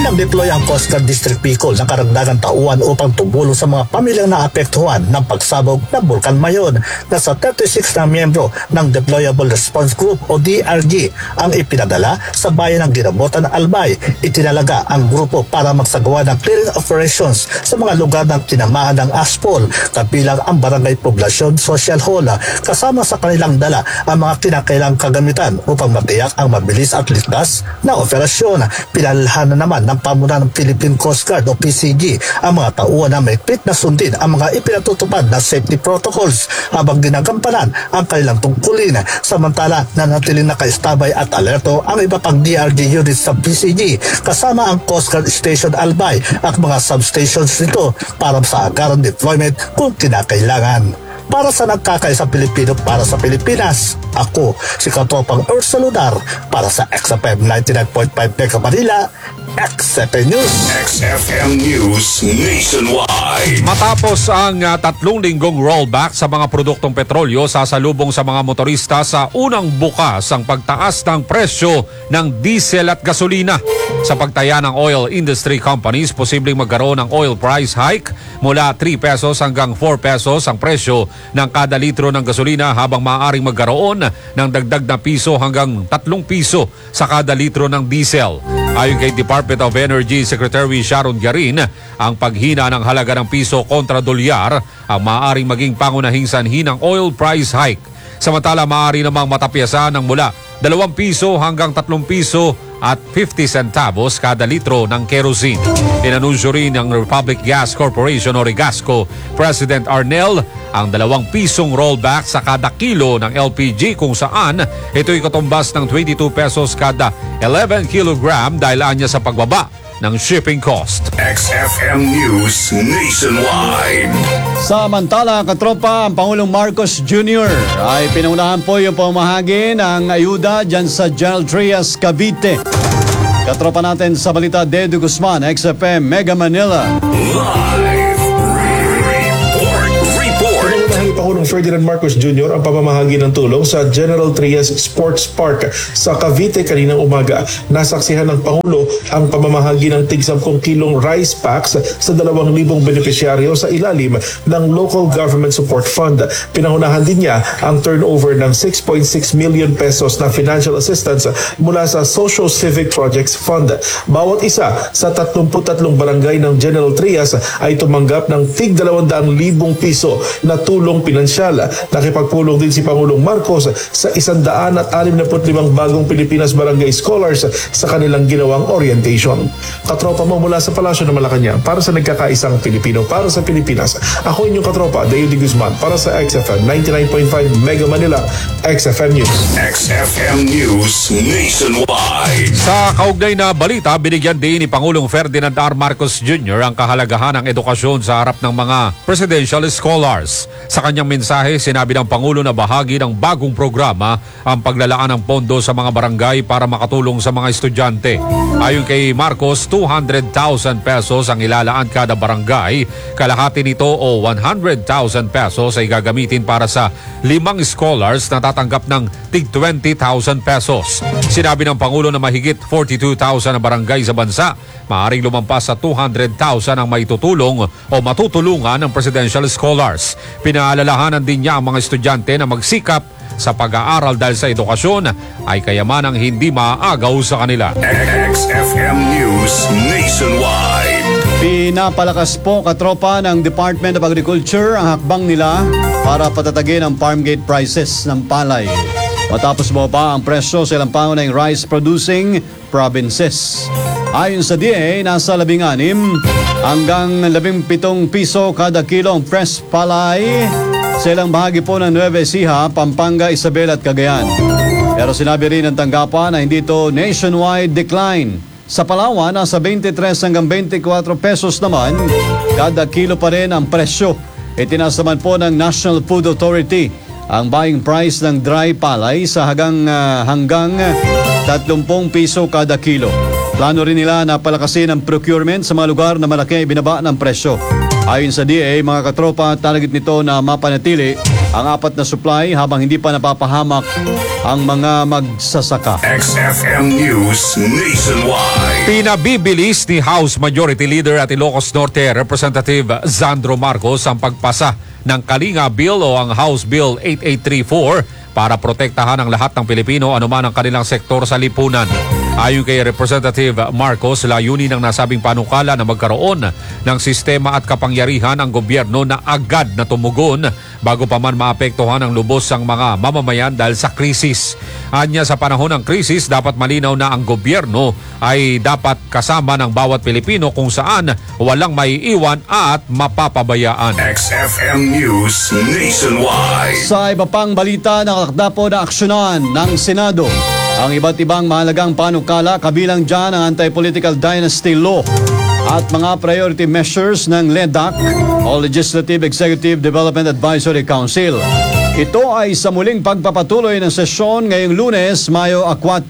Pinag-deploy ang Coast Guard District Bicol ng karagdagang tauhan upang tumulong sa mga pamilyang naapektuhan ng pagsabog ng Bulkan Mayon. Nasa 36 na miyembro ng Deployable Response Group o DRG ang ipinadala sa bayan ng Ginabotan ng Albay. Itinalaga ang grupo para magsagawa ng clearing operations sa mga lugar ng tinamaan ng ASPOL, kabilang ang Barangay Poblasyon Social Hall, kasama sa kanilang dala ang mga kinakailang kagamitan upang matiyak ang mabilis at ligtas na operasyon. Pinalalahanan naman ng pamunuan ng Philippine Coast Guard o PCG ang mga tauhan na mahigpit na sundin ang mga ipinatutupad na safety protocols habang ginagampanan ang kanilang tungkulin. Samantala, nanatiling nakaistabay at alerto ang iba pang DRG units sa PCG kasama ang Coast Guard Station Albay at mga substations nito para sa agarang deployment kung kinakailangan. Para sa nagkakaisang Pilipino para sa Pilipinas, ako si Katropang Ursa Lunar para sa XFM 99.5 Mega Manila, XFM News. XFM News Nationwide. Matapos ang 3 linggong rollback sa mga produktong petrolyo, sasalubong sa mga motorista sa unang bukas ang pagtaas ng presyo ng diesel at gasolina. Sa pagtaya ng oil industry companies, posibleng magkaroon ng oil price hike mula 3 pesos hanggang 4 pesos ang presyo ng kada litro ng gasolina, habang maaaring magkaroon ng dagdag na piso hanggang 3 piso sa kada litro ng diesel. Ayon kay Department of Energy Secretary Sharon Garin, ang paghina ng halaga ng piso kontra dolyar ang maaaring maging pangunahing sanhi ng oil price hike. Samantala, maaari namang matapyasan ng mula 2 piso hanggang 3 piso at 50 centavos kada litro ng kerosene. Inanunsyo rin ng Republic Gas Corporation o Regasco President Arnel ang 2 pisong rollback sa kada kilo ng LPG, kung saan ito'y katumbas ng 22 pesos kada 11 kilogram dahil anya sa pagbaba ng shipping cost. XFM News Nationwide. Samantala, katropa, ang Pangulong Marcos Jr. ay pinangunahan po yung pamahagi ng ayuda dyan sa General Trias, Cavite. Katropa natin sa balita, Dedo Guzman, XFM Mega Manila. Live Pangulong Ferdinand Marcos Jr. ang pamamahagi ng tulong sa General Trias Sports Park sa Cavite kaninang umaga. Nasaksihan ng Pangulo ang pamamahagi ng tig 10 kilong rice packs sa 2,000 benepisyaryo sa ilalim ng Local Government Support Fund. Pinangunahan din niya ang turnover ng 6.6 million pesos na financial assistance mula sa Social Civic Projects Fund. Bawat isa sa 33 barangay ng General Trias ay tumanggap ng tig 200,000 piso na tulong pinansyal. Nakipagpulong din si Pangulong Marcos sa 165 bagong Pilipinas Barangay Scholars sa kanilang ginawang orientation. Katropa mo mula sa Palasyo ng Malacanang para sa nagkakaisang Pilipino para sa Pilipinas. Ako inyong katropa, Dedo Guzman para sa XFM 99.5 Mega Manila, XFM News. XFM News Nationwide. Sa kaugnay na balita, binigyan din ni Pangulong Ferdinand R. Marcos Jr. ang kahalagahan ng edukasyon sa harap ng mga presidential scholars. Sa kanyang mensahe, sinabi ng Pangulo na bahagi ng bagong programa ang paglalaan ng pondo sa mga barangay para makatulong sa mga estudyante. Ayon kay Marcos, 200,000 pesos ang ilalaan kada barangay. Kalahati nito o 100,000 pesos ay gagamitin para sa 5 scholars na tatanggap ng tig 20,000 pesos. Sinabi ng Pangulo na mahigit 42,000 na barangay sa bansa maaaring lumampas sa 200,000 ang maitutulong o matutulungan ng presidential scholars. Pinaalalahanan din niya ang mga estudyante na magsikap sa pag-aaral dahil sa edukasyon ay kayamanang hindi maaagaw sa kanila. XFM News Nationwide. Pinapalakas po, katropa, ng Department of Agriculture ang hakbang nila para patatagin ang farm gate prices ng palay. Matapos bumaba ang presyo sa ilang pangunahing rice-producing provinces. Ayon sa DA, nasa 16 hanggang 17 piso kada kilo ang fresh palay sa ilang bahagi po ng Nueva Ecija, Pampanga, Isabela at Cagayan. Pero sinabi rin ng tanggapan na hindi ito nationwide decline. Sa Palawan, nasa 23 hanggang 24 pesos naman kada kilo pa rin ang presyo. Itinaas naman po ng National Food Authority ang buying price ng dry palay sa hanggang 30 piso kada kilo. Plano rin nila na palakasin ang procurement sa mga lugar na malaki ay binaba ng presyo. Ayon sa DA, mga katropa, target nito na mapanatili ang apat na supply habang hindi pa napapahamak ang mga magsasaka. XFM News Nationwide. Pinabibilis ni House Majority Leader at Ilocos Norte Representative Zandro Marcos ang pagpasa ng Kalinga Bill o ang House Bill 8834 para protektahan ang lahat ng Pilipino anuman ang kanilang sektor sa lipunan. Ayon kay Representative Marcos, layunin ng nasabing panukala na magkaroon ng sistema at kapangyarihan ang gobyerno na agad na tumugon bago pa man maapektuhan ang lubos ang mga mamamayan dahil sa krisis. Anya, sa panahon ng krisis, dapat malinaw na ang gobyerno ay dapat kasama ng bawat Pilipino kung saan walang maiiwan at mapapabayaan. XFM News Nationwide. Sa iba pang balita, nakatakda po na aksyonan ng Senado ang iba't ibang mahalagang panukala, kabilang dyan ang Anti-Political Dynasty Law at mga priority measures ng LEDAC o Legislative Executive Development Advisory Council. Ito ay sa muling pagpapatuloy ng sesyon ngayong Lunes, Mayo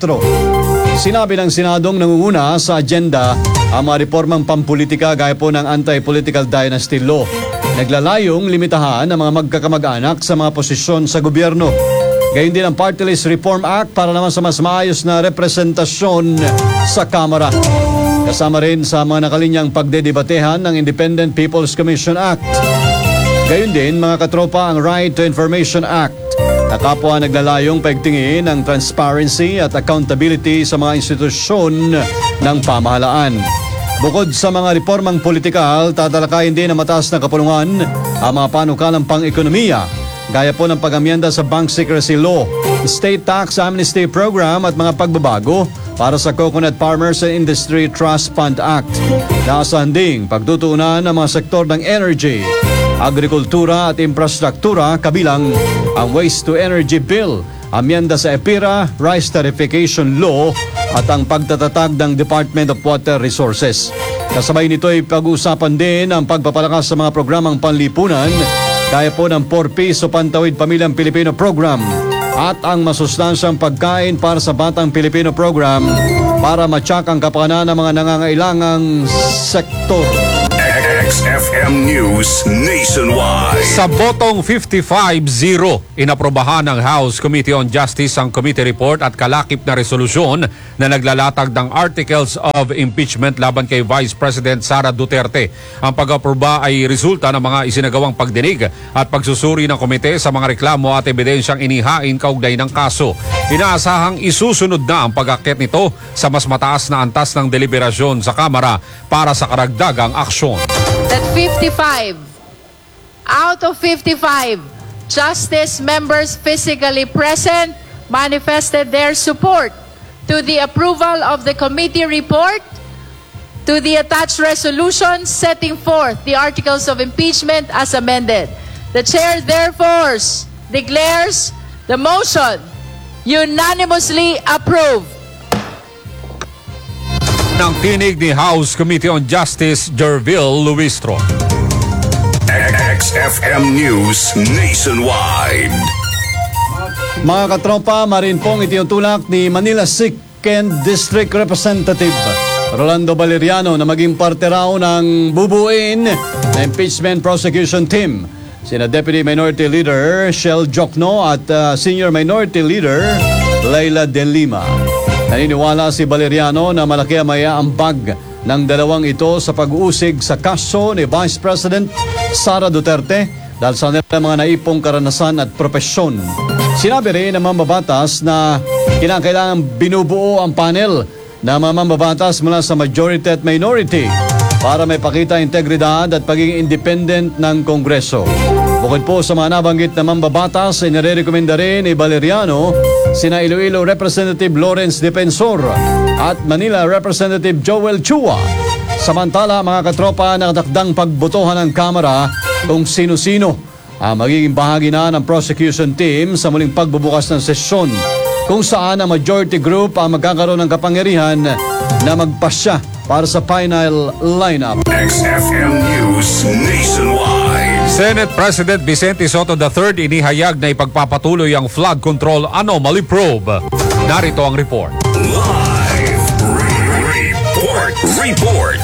4. Sinabi ng Senadong nangunguna sa agenda ang mga reformang pampolitika gaya po ng Anti-Political Dynasty Law. Naglalayong limitahan ang mga magkakamag-anak sa mga posisyon sa gobyerno. Gayon din ang Party List Reform Act para naman sa mas maayos na representasyon sa Kamara. Kasama rin sa mga nakalinyang pagdedebatehan ng Independent People's Commission Act. Gayon din mga katropa ang Right to Information Act na kapwa naglalayong paigtingin ang transparency at accountability sa mga institusyon ng pamahalaan. Bukod sa mga reformang politikal, tatalakayin din ang mataas na kapulungan ang mga panukalang pang-ekonomiya gaya po ng pag-amyenda sa Bank Secrecy Law, State Tax Amnesty Program at mga pagbabago para sa Coconut Farmers and Industry Trust Fund Act. Naasahan ding pagtutuunan ng mga sektor ng energy, agrikultura at infrastruktura kabilang ang Waste to Energy Bill, amyenda sa EPIRA, Rice Tarification Law at ang pagtatatag ng Department of Water Resources. Kasabay nito ay pag-uusapan din ang pagpapalakas sa mga programang panlipunan gaya po ng 4Ps o Pantawid Pamilyang Pilipino Program at ang masustansyang pagkain para sa Batang Pilipino Program para matyak ang kapakanan ng mga nangangailangang sektor. XFM News Nationwide. Sa botong 55-0, inaprobahan ng House Committee on Justice ang committee report at kalakip na resolusyon na naglalatag ng Articles of Impeachment laban kay Vice President Sara Duterte. Ang pag-aproba ay resulta ng mga isinagawang pagdinig at pagsusuri ng komite sa mga reklamo at ebidensyang inihain kaugnay ng kaso. Inaasahang isusunod na ang pag-akyat nito sa mas mataas na antas ng deliberasyon sa Kamara para sa karagdagang aksyon. That 55 out of 55 Justice members physically present manifested their support to the approval of the committee report, to the attached resolution setting forth the articles of impeachment as amended. The chair therefore declares the motion unanimously approved. Nang tinig ni House Committee on Justice Jervil Luistro. XFM News Nationwide. Mga katropa, marin pong itinutulak ni Manila 2nd District Representative Rolando Valeriano na maging parte raw ng bubuin na impeachment prosecution team. Sina Deputy Minority Leader Shell Jokno at Senior Minority Leader Leila De Lima. Naniniwala si Valeriano na malaki ang maiaambag ng dalawang ito sa pag-uusig sa kaso ni Vice President Sara Duterte dahil sa nila mga naipong karanasan at propesyon. Sinabi rin ng mambabatas na kinakailangan binubuo ang panel na mambabatas mula sa majority at minority para may pakita integridad at pagiging independent ng Kongreso. Bukod po sa mga nabanggit na mambabatas, inirekomenda rin ni Valeriano sina Iloilo Representative Lawrence Defensor at Manila Representative Joel Chua. Samantala, mga katropa, nakatakdang pagbotohan ng Kamara kung sino-sino ang magiging bahagi na ng prosecution team sa muling pagbubukas ng sesyon, kung saan ang majority group ang magkakaroon ng kapangyarihan na magpasya para sa final lineup. XFM News Nationwide. Senate President Vicente Sotto III inihayag na ipagpapatuloy ang flood control anomaly probe. Narito ang report. Live report.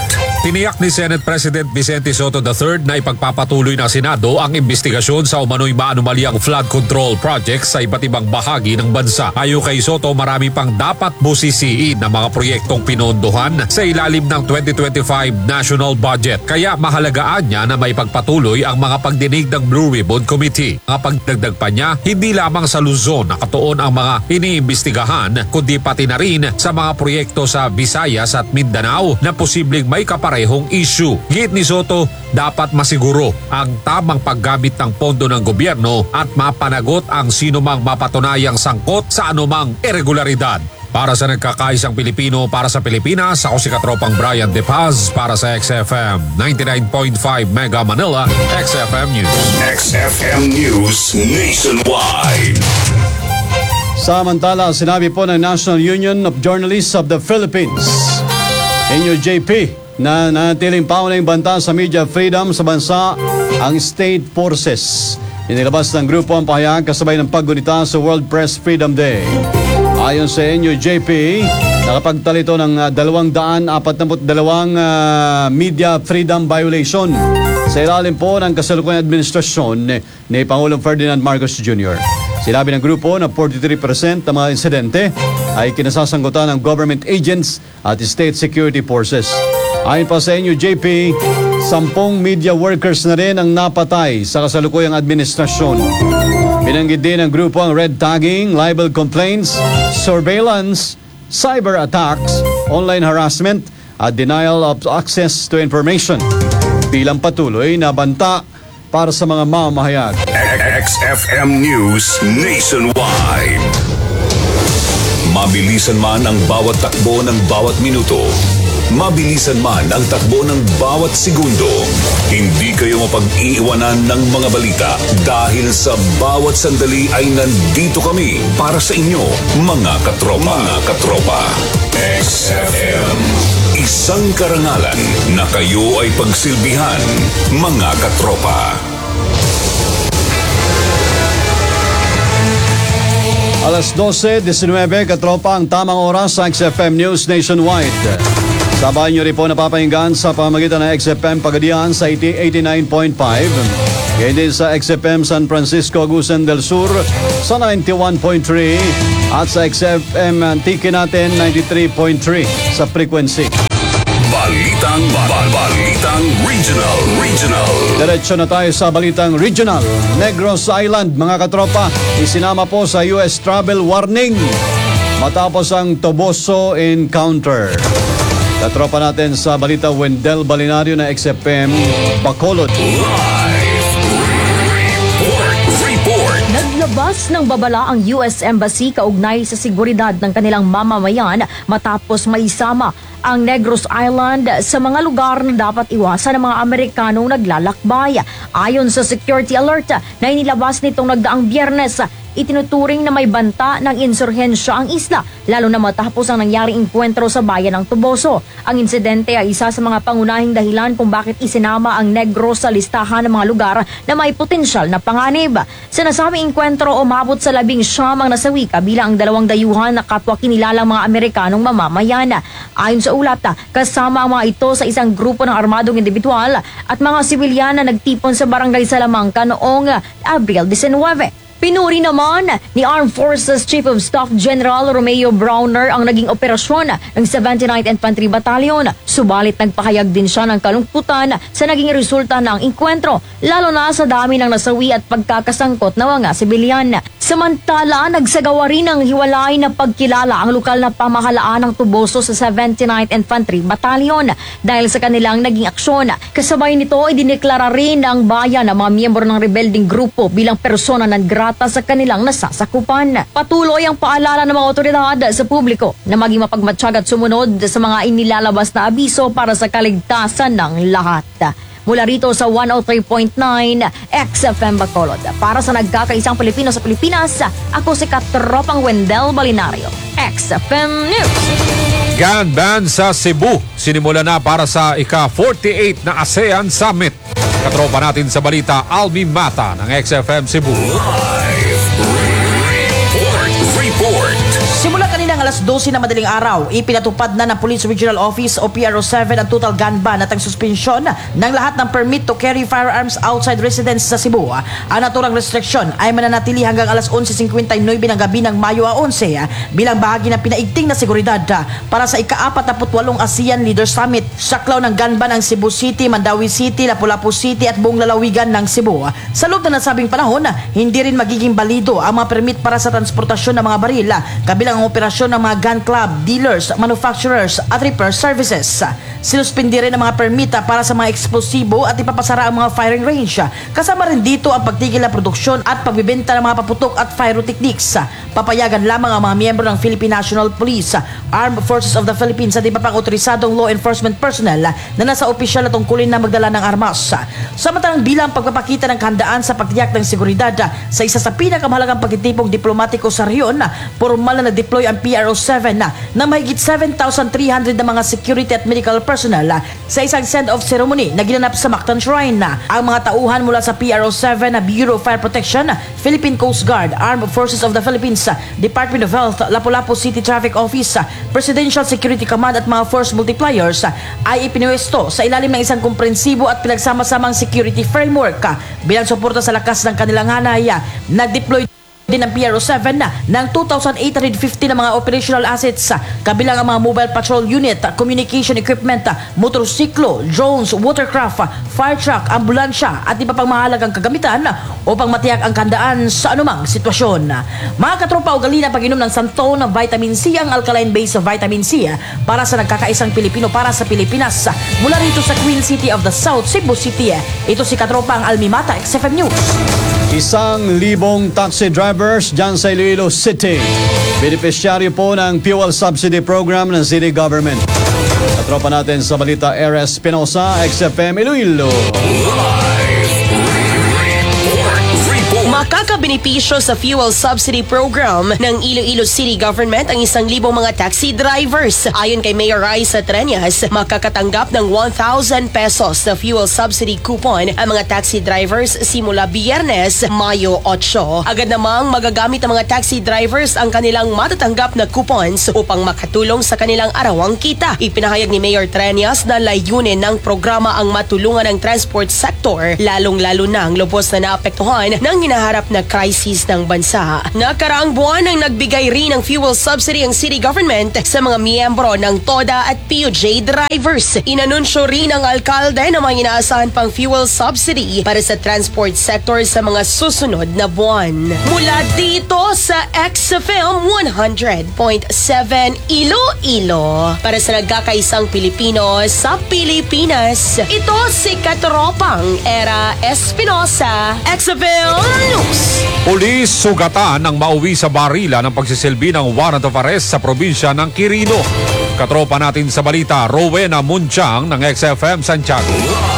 Tiniyak ni Senate President Vicente Soto III na ipagpapatuloy ng Senado ang investigasyon sa umano'y maanomaliang flood control projects sa iba't ibang bahagi ng bansa. Ayon kay Soto, marami pang dapat busisiin na mga proyektong pinondohan sa ilalim ng 2025 National Budget. Kaya mahalagaan niya na maipagpatuloy ang mga pagdinig ng Blue Ribbon Committee. Ang pagdagdag pa niya, hindi lamang sa Luzon nakatuon ang mga iniimbestigahan, kundi pati na rin sa mga proyekto sa Visayas at Mindanao na posibleng may kaparehong issue. Git ni Soto, dapat masiguro ang tamang paggamit ng pondo ng gobyerno at mapanagot ang sinumang mapatunayang sangkot sa anumang irregularidad. Para sa nagkakaisang Pilipino, para sa Pilipinas, ako si Katropang Brian De Paz para sa XFM 99.5 Mega Manila, XFM News. XFM News Nationwide. Samantala, sinabi po ng National Union of Journalists of the Philippines, NUJP, na nanatiling paunang banta sa media freedom sa bansa ang state forces. Inilabas ng grupo ang pahayag kasabay ng paggunita sa World Press Freedom Day. Ayon sa NUJP, nakapagtalito ng 242 media freedom violation sa ilalim po ng kasalukuyang administrasyon ni Pangulong Ferdinand Marcos Jr. Sinabi ng grupo na 43% ng mga insidente ay kinasasangkutan ng government agents at state security forces. Ayon pa sa NUJP, 10 media workers na rin ang napatay sa kasalukuyang administrasyon. Binanggit din ng grupo ang red tagging, libel complaints, surveillance, cyber attacks, online harassment at denial of access to information bilang patuloy na banta para sa mga mamamahayag. XFM News Nationwide. Mabilisan man ang bawat takbo ng bawat minuto, mabilisan man ang takbo ng bawat segundo, hindi kayo mapag-iiwanan ng mga balita dahil sa bawat sandali ay nandito kami para sa inyo, mga katropa. Mga katropa. XFM. Isang karangalan na kayo ay pagsilbihan, mga katropa. Alas 12:19, katropa, ang tamang oras sa XFM News Nationwide. Sabayan nyo rin po napapahinggan sa pamamagitan ng XFM Pagadian sa 89.5. Ngayon din sa XFM San Francisco, Agusan del Sur sa 91.3 at sa XFM Antique natin 93.3 sa frequency. Balitang Regional. Diretso na tayo sa Balitang Regional. Negros Island, mga katropa, isinama po sa US travel warning matapos ang Toboso encounter. Katropa natin sa Balita, Wendell Balinario na XFM Bacolod. Report. Naglabas ng babala ang US Embassy kaugnay sa seguridad ng kanilang mamamayan matapos maisama ang Negros Island sa mga lugar na dapat iwasan ng mga Amerikanong naglalakbay. Ayon sa security alert na inilabas nitong nagdaang Biyernes, itinuturing na may banta ng insurhensya ang isla, lalo na matapos ang nangyaring enkwentro sa bayan ng Toboso. Ang insidente ay isa sa mga pangunahing dahilan kung bakit isinama ang Negros sa listahan ng mga lugar na may potensyal na panganib. Sa nasabing enkwentro, umabot sa 19 ang nasawi kabilang ang 2 dayuhan na kapwa kinilalang mga Amerikanong mamamayan. Ayon sa ulat, kasama ang mga ito sa isang grupo ng armadong individual at mga sibilyan na nagtipon sa barangay Salamanca noong Abril 19. Pinuri naman ni Armed Forces Chief of Staff General Romeo Browner ang naging operasyon ng 79th Infantry Battalion. Subalit nagpahayag din siya ng kalungkutan sa naging resulta ng enkwentro, lalo na sa dami ng nasawi at pagkakasangkot ng mga sibilyan. Samantala, nagsagawa rin ng hiwalay na pagkilala ang lokal na pamahalaan ng Toboso sa 79th Infantry Battalion dahil sa kanilang naging aksyon. Kasabay nito, idineklara rin ng bayan ang mga miyembro ng rebelding grupo bilang persona non grata sa kanilang nasasakupan. Patuloy ang paalala ng mga otoridad sa publiko na maging mapagmatsyag at sumunod sa mga inilalabas na abiso para sa kaligtasan ng lahat. Mula rito sa 103.9 XFM Bacolod. Para sa nagkakaisang Pilipino sa Pilipinas, ako si Katropang Wendell Balinario, XFM News. Gun ban sa Cebu, sinimula na para sa ika-48 na ASEAN Summit. Katropa natin sa balita, Almi Mata ng XFM Cebu. Report. Simula kaninang alas 12 na madaling araw, ipinatupad na ng Police Regional Office o PRO7 ang total gun ban at ang suspensyon ng lahat ng permit to carry firearms outside residence sa Cebu. Ang naturang restriction ay mananatili hanggang alas 11:59 ng gabi ng Mayo 11 bilang bahagi ng pinaigting na seguridad para sa ika-48 ASEAN Leaders Summit. Saklaw ng gun ban ang Cebu City, Mandawi City, Lapu-Lapu City at buong lalawigan ng Cebu. Sa loob na nasabing panahon, hindi rin magiging balido ang mga permit para sa transportasyon ng mga baril, kabilang ang operasyon ng mga gun club, dealers, manufacturers at repair services. Sinuspindi rin ang mga permita para sa mga eksplosibo at ipapasara ang mga firing range. Kasama rin dito ang pagtigil na produksyon at pagbibenta ng mga paputok at pyrotechnics. Papayagan lamang ang mga miyembro ng Philippine National Police, Armed Forces of the Philippines at iba pang otorisadong law enforcement personnel na nasa opisyal na tungkulin na magdala ng armas. Samantalang bilang pagpapakita ng kahandaan sa pagtiyak ng seguridad sa isa sa pinakamahalagang pagtitipong diplomatiko sa rehiyon, formal na nag-deploy ang PRO7 na mahigit 7,300 na mga security at medical personnel sa isang send-off ceremony na ginanap sa Mactan Shrine. Ang mga tauhan mula sa PRO7 na Bureau of Fire Protection, Philippine Coast Guard, Armed Forces of the Philippines, Department of Health, Lapu-Lapu City Traffic Office, Presidential Security Command at mga force multipliers ay ipinwesto sa ilalim ng isang komprensibo at pinagsama-samang security framework. Bilang suporta sa lakas ng kanilang hanay, nag-deploy din ang PRO7 ng 2,850 na mga operational assets, kabilang ang mga mobile patrol unit, communication equipment, motorsiklo, drones, watercraft, fire truck, ambulansya at iba pang mahalagang kagamitan upang matiyak ang kandaan sa anumang sitwasyon. Mga katropa, ugali na pag-inom ng Santol na vitamin C, ang alkaline base of vitamin C para sa nagkakaisang Pilipino para sa Pilipinas. Mula rito sa Queen City of the South, Cebu City, ito si katropa ang Almimata, XFM News. 1,000 taxi drivers dyan sa Iloilo City. Beneficiaryo po ng fuel subsidy program ng city government. Katropa natin sa balita, RS Pinosa, XFM Iloilo. Makakabenepisyo sa fuel subsidy program ng Iloilo City Government ang 1,000 mga taxi drivers. Ayon kay Mayor Raisa Treñas, makakatanggap ng 1,000 pesos na fuel subsidy coupon ang mga taxi drivers simula Biyernes, Mayo 8. Agad namang magagamit ng mga taxi drivers ang kanilang matatanggap na coupons upang makatulong sa kanilang arawang kita. Ipinahayag ni Mayor Treñas na layunin ng programa ang matulungan ng transport sector, lalong-lalo na ang lubos na naapektuhan ng hinaharap na crisis ng bansa. Nakaraang buwan ang nagbigay rin ng fuel subsidy ang city government sa mga miyembro ng TODA at PUJ drivers. Inanunsyo rin ng alkalde na may inaasahan pang fuel subsidy para sa transport sector sa mga susunod na buwan. Mula dito sa XFM 100.7 Iloilo, para sa nagkakaisang Pilipino sa Pilipinas, ito si Katropang Era Espinosa, XFM News. Pulis sugatan ng mauwi sa barila ng pagsisilbi ng warrant of arrest sa probinsya ng Quirino. Katropa natin sa balita, Rowena Munchang ng XFM Santiago.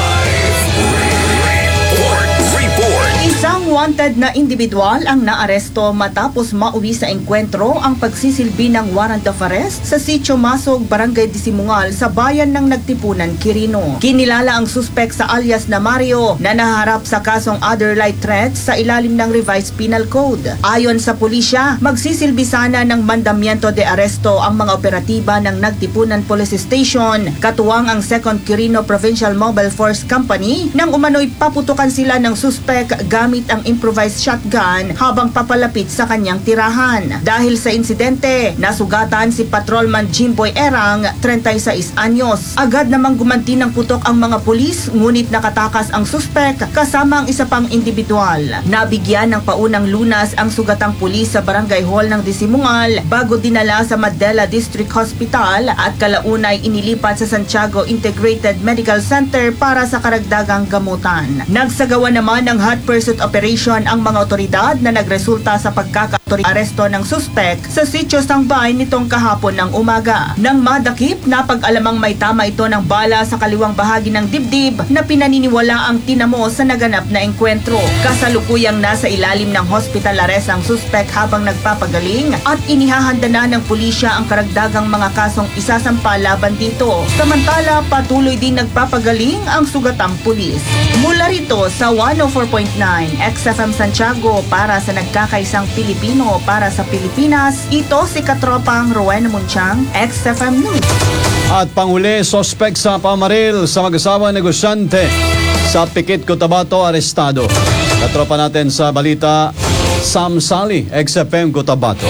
Isang wanted na individual ang naaresto matapos mauwi sa engkwentro ang pagsisilbi ng warrant of arrest sa Sitio Masog, Barangay Disimungal sa bayan ng Nagtipunan, Quirino. Kinilala ang suspek sa alias na Mario na naharap sa kasong other light threats sa ilalim ng Revised Penal Code. Ayon sa pulisya, magsisilbi sana ng mandamiento de aresto ang mga operatiba ng Nagtipunan Police Station, katuwang ang 2nd Quirino Provincial Mobile Force Company, nang umano'y paputukan sila ng suspek gamit ang improvised shotgun habang papalapit sa kanyang tirahan. Dahil sa insidente, nasugatan si Patrolman Jimboy Erang, 36 anyos. Agad namang gumanti ng putok ang mga pulis, ngunit nakatakas ang suspek kasama ang isa pang individual. Nabigyan ng paunang lunas ang sugatang pulis sa Barangay Hall ng Disimungal bago dinala sa Madela District Hospital at kalaunay inilipat sa Santiago Integrated Medical Center para sa karagdagang gamutan. Nagsagawa naman ng hot pursuit operation ang mga otoridad na nagresulta sa pagkaka-aresto ng suspek sa Sitio Sangbay nitong kahapon ng umaga. Nang madakip, napag-alamang may tama ito ng bala sa kaliwang bahagi ng dibdib na pinaniniwala ang tinamo sa naganap na engkwentro. Kasalukuyang nasa ilalim ng hospital arrest ang suspek habang nagpapagaling at inihahanda na ng pulisya ang karagdagang mga kasong isasampa laban dito. Samantala, patuloy din nagpapagaling ang sugatang pulis. Mula rito sa 104.9 XFM Santiago para sa nagkakaisang Pilipino para sa Pilipinas. Ito si Katropang Rowena Munchang, XFM News. At panghuli, sospek sa pamaril sa mag-asawang negosyante sa Pikit, Cotabato, arestado. Katropa natin sa balita, Sam Sally, XFM Cotabato.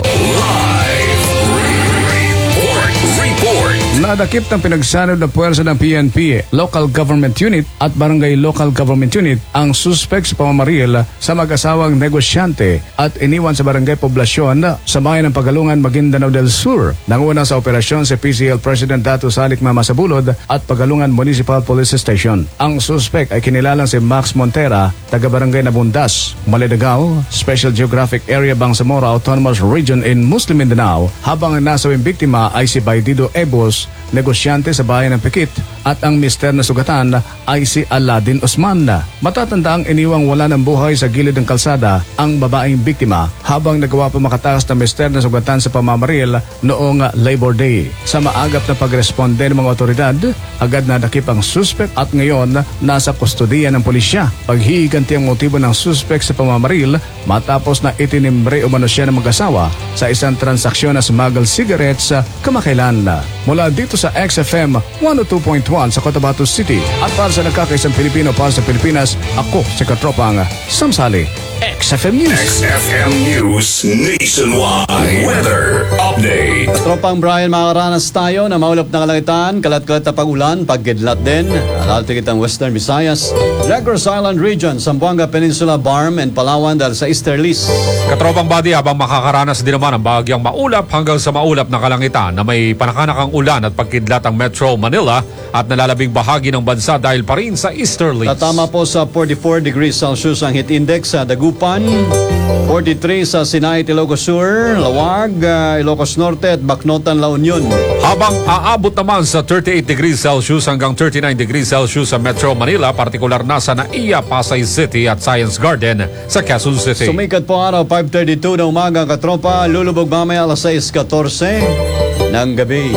Nadakip ng pinagsanod na puwersa ng PNP, Local Government Unit at Barangay Local Government Unit ang suspect sa pamamaril sa mag-asawang negosyante at iniwan sa barangay poblasyon sa bayan ng Pagalungan, Maguindanao del Sur. Nanguna sa operasyon si PCL President Dato Salik Mamasabulod at Pagalungan Municipal Police Station. Ang suspect ay kinilalang si Max Montera, taga-barangay Nabundas, Maledagao, Special Geographic Area Bangsamoro Autonomous Region in Muslim Mindanao, habang ang nasawing biktima ay si Baidido Ebos, negosyante sa bayan ng Pikit, at ang mister na sugatan ay si Aladin Osman. Matatandaang iniwang wala ng buhay sa gilid ng kalsada ang babaeng biktima habang nagawa pa makatakas ng mister na sugatan sa pamamaril noong Labor Day. Sa maagap na pagresponde ng mga otoridad, agad nadakip ang suspect at ngayon nasa kustodiya ng pulisya. Paghihiganti ang motibo ng suspect sa pamamaril matapos na itinimbre umano siya ng mag-asawa sa isang transaksyon na smuggled cigarettes kamakailan. Mula dito sa XFM 102.1 sa Cotabato City at para sa nagkakaisang Pilipino para sa Pilipinas, ako si Katropang Sam Sally, XFM News. XFM News Nationwide Weather Update. Tropang Brian, makakaranas tayo na maulap na kalangitan, kalat-kalat na pag-ulan, pagkidlat din. Alaltikit ang Western Visayas, Negros Island Region, Zamboanga Peninsula, Barm, and Palawan dahil sa Easterlies. Katropang Badi, habang makakaranas din naman ang bahagyang maulap hanggang sa maulap na kalangitan na may panakanakang ulan at pagkidlat ang Metro Manila at nalalabing bahagi ng bansa dahil pa rin sa Easterlies. Tatama po sa 44 degrees Celsius ang heat index sa Dagupan, 43 sa Sinay, Ilocos Sur, Lawag, Ilocos Norte at Bacnotan, La Union. Habang aabot naman sa 38 degrees Celsius hanggang 39 degrees Celsius sa Metro Manila, partikular na sa Naiya, Pasay City at Science Garden sa Quezon City. Sumikat po araw 5:32 na umaga, Katropa, lulubog mamaya alas 6:14 ng gabi.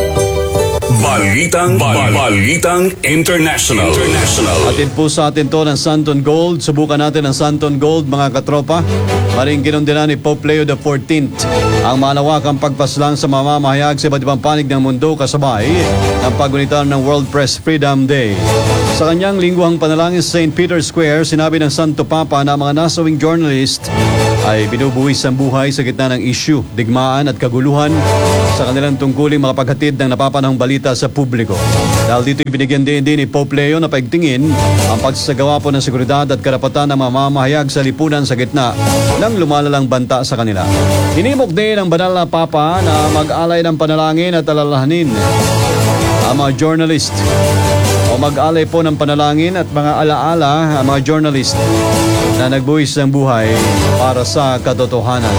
Balitang International. Atin po sa atin to ng Santon Gold. Subukan natin ang Santon Gold, mga katropa. Maring kinundina ni Pope Leo XIV ang malawakang pagpaslang sa mamamahayag sa iba't ibang panig ng mundo kasabay ng pagunita ng World Press Freedom Day. Sa kanyang lingguhang panalangin sa St. Peter's Square, sinabi ng Santo Papa na mga nasawing journalist ay binubuwis ang buhay sa gitna ng issue, digmaan at kaguluhan sa kanilang tungkuling makapaghatid ng napapanahong balita sa publiko. Dahil dito ibinigyan din ni Pope Leo na paigtingin ang pagsasagawa po ng seguridad at karapatan ng mamamahayag sa lipunan sa gitna ng lumalalang banta sa kanila. Hinimok din ng banal na Papa na mag-alay ng panalangin at alalahanin ang mga journalist o mag-alay po ng panalangin at mga alaala ang mga journalist na nagbuwis ng buhay para sa katotohanan.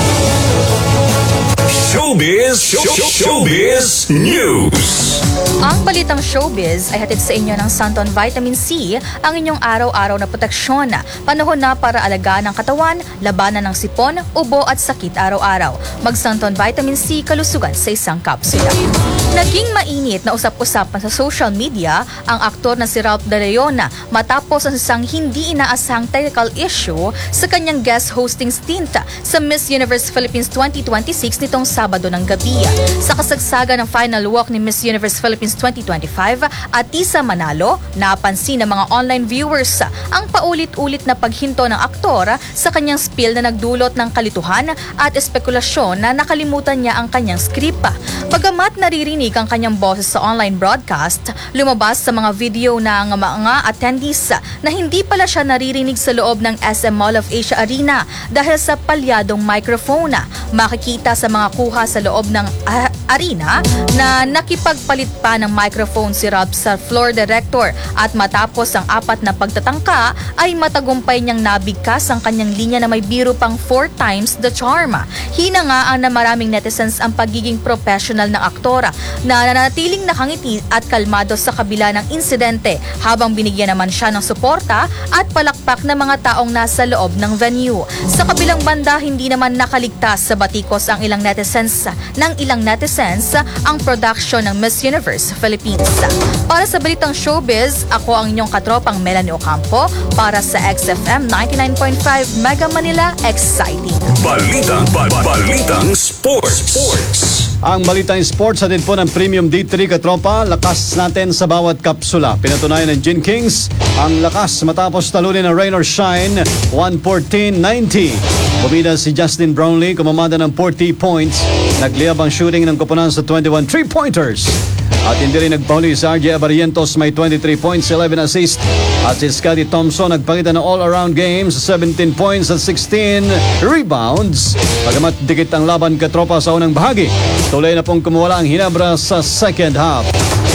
Showbiz News. Ang balitang showbiz ay hatid sa inyo ng Santon Vitamin C, ang inyong araw-araw na proteksyon. Panahon na para alagaan ang katawan, labanan ng sipon, ubo at sakit araw-araw. Mag-Santon Vitamin C kalusugan sa isang kapsula. Naging mainit na usap-usapan sa social media ang aktor na si Ralph De Leon matapos ang isang hindi inaasahang technical issue sa kanyang guest hosting stint sa Miss Universe Philippines 2026 nitong Sabado ng gabi. Sa kasagsagan ng final walk ni Miss Universe Philippines 2025 at Tisa Manalo, napansin ng mga online viewers ang paulit-ulit na paghinto ng aktor sa kanyang spiel na nagdulot ng kalituhan at espekulasyon na nakalimutan niya ang kanyang script. Bagamat naririnig ang kanyang boses sa online broadcast, lumabas sa mga video ng mga attendees na hindi pala siya naririnig sa loob ng SM Mall of Asia Arena dahil sa palyadong microphone. Makikita sa mga kuha sa loob ng arena na nakipagpalit pa ng microphone si Rob sa floor director at matapos ang 4 na pagtatangka ay matagumpay niyang nabigkas ang kanyang linya na may biro pang 4 times the charm. Hinangaan na maraming netizens ang pagiging professional ng aktora na nanatiling nakangiti at kalmado sa kabila ng insidente habang binigyan naman siya ng suporta at palakpak ng mga taong nasa loob ng venue. Sa kabilang banda, hindi naman nakaligtas sa batikos ang ilang netizens presents ang production ng Miss Universe Philippines. Para sa Balitang Showbiz, ako ang inyong katropang Melanie Ocampo para sa XFM 99.5 Mega Manila Exciting. Balitang Sports. Ang Balitang Sports hatid po ng Premium D3 katropa, lakas natin sa bawat kapsula. Pinatunayan ng Gin Kings ang lakas matapos talunin ng Rain or Shine 114-90. Bumida si Justin Brownlee, kumamada ng 40 points. Nagliyab ang shooting ng koponan sa 21 3-pointers. At hindi rin nagpahuli si RJ Abarientos, may 23 points, 11 assists. At si Scotty Thompson nagpakita ng all-around games, 17 points at 16 rebounds. Pagamat dikit ang laban katropa sa unang bahagi, tuloy na pong kumuwala ang hinabra sa second half.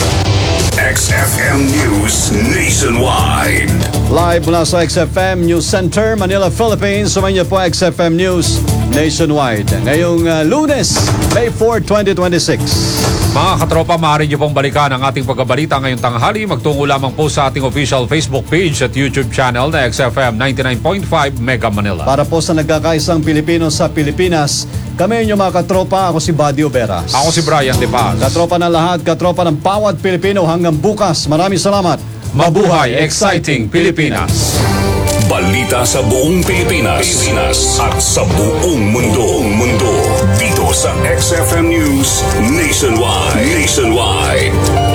XFM News Nationwide. Live mula sa XFM News Center, Manila, Philippines. Sumayin niyo po XFM News Nationwide. Ngayong Lunes, May 4, 2026. Mga katropa, maaari niyo pong balikan ang ating pagkabalita ngayong tanghali. Magtungo lamang po sa ating official Facebook page at YouTube channel na XFM 99.5 Mega Manila. Para po sa nagkakaisang Pilipino sa Pilipinas, kami inyong mga katropa, ako si Buddy Oberas. Ako si Brian De Paz. Katropa ng lahat, katropa ng bawat Pilipino hanggang bukas. Maraming salamat. Mabuhay, exciting Pilipinas! Balita sa buong Pilipinas at sa buong mundo. Dito sa XFM News Nationwide.